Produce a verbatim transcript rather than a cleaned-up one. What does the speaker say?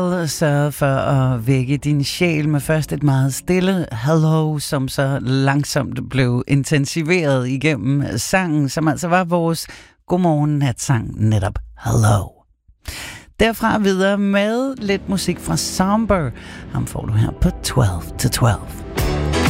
Sørgede for at vække din sjæl med først et meget stille hello, som så langsomt blev intensiveret igennem sangen, som altså var vores godmorgen natsang netop hello. Derfra videre med lidt musik fra Somber. Ham får du her på tolv til tolv.